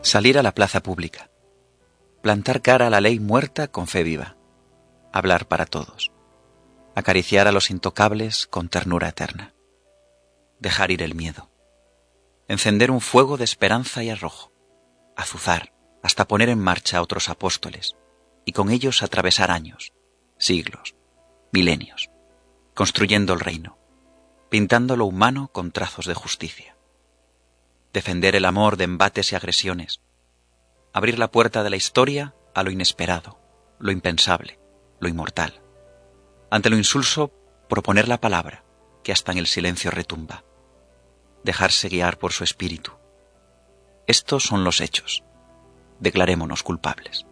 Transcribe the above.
Salir a la plaza pública, plantar cara a la ley muerta con fe viva, hablar para todos, acariciar a los intocables con ternura eterna, dejar ir el miedo, encender un fuego de esperanza y arrojo, azuzar hasta poner en marcha a otros apóstoles y con ellos atravesar años, siglos, milenios, construyendo el reino, pintando lo humano con trazos de justicia. Defender el amor de embates y agresiones, abrir la puerta de la historia a lo inesperado, lo impensable, lo inmortal. Ante lo insulso, proponer la palabra que hasta en el silencio retumba, dejarse guiar por su espíritu. Estos son los hechos. Declarémonos culpables.